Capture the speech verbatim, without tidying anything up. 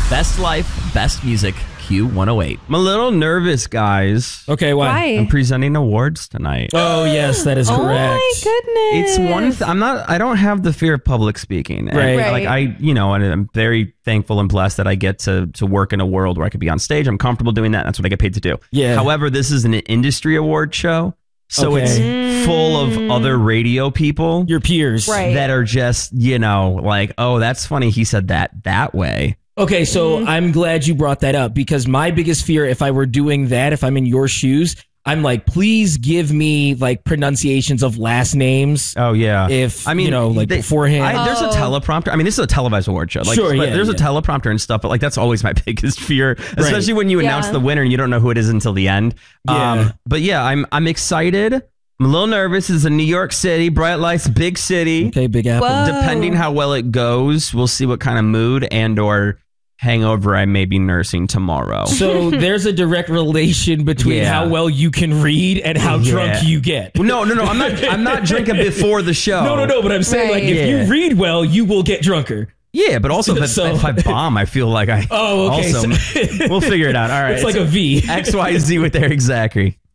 Best life, best music, Q one oh eight. I'm a little nervous, guys. Okay, why? Why? I'm presenting awards tonight. Oh, yes, that is Oh correct. my goodness. It's one. Th- I'm not. I don't have the fear of public speaking. And, Right. Right. Like I, you know, and I'm very thankful and blessed that I get to to work in a world where I could be on stage. I'm comfortable doing that. That's what I get paid to do. Yeah. However, this is an industry award show, so Okay. it's full of other radio people Your peers. Right. that are just, you know, like, oh, that's funny. He said that that way. Okay, so I'm glad you brought that up because my biggest fear, if I were doing that, if I'm in your shoes, I'm like, please give me like pronunciations of last names. Oh yeah. If I mean, you know, like they- beforehand. I, there's a Oh. teleprompter. I mean, this is a televised award show. Like, Sure, but yeah, there's a yeah. teleprompter and stuff. But like, that's always my biggest fear, especially when you Yeah. announce the winner and you don't know who it is until the end. Yeah. Um, but yeah, I'm I'm excited. I'm a little nervous. This is a New York City, bright lights, big city. okay, Big Apple. Whoa. Depending how well it goes, we'll see what kind of mood and or hangover I may be nursing tomorrow. So there's a direct relation between Yeah. how well you can read and how Yeah. drunk you get. no, no, no. I'm not. I'm not drinking before the show. No, no, no. But I'm saying, like, Right. if Yeah. you read well, you will get drunker. Yeah, but also if, So- if I bomb, I feel like I. Oh, okay. Also, So- we'll figure it out. All right. It's like a V. X Y Z with Eric Zachary.